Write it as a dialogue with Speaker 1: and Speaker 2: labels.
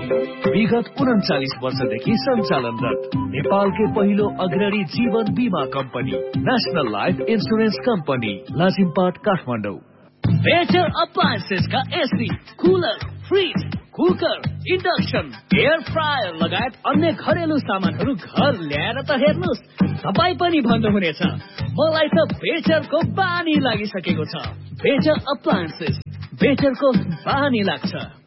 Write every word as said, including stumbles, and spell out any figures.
Speaker 1: विगत उन्चालीस वर्षदेखि सञ्चालनरत नेपालकै पहिलो अग्रणी जीवन बीमा company national life insurance company Lazimpat Kathmandu. Better appliances का AC, cooler, fridge, cooker, induction, air fryer लगायत अन्य घरेलु सामानहरू घर ल्याएर त हेर्नुस्, तपाईँ पनि भन्नुहुनेछ मलाई त बेटरको बानी लागिसकेको छ। बेटर अप्लायन्सेस, बेटरको बानी लाग्छ।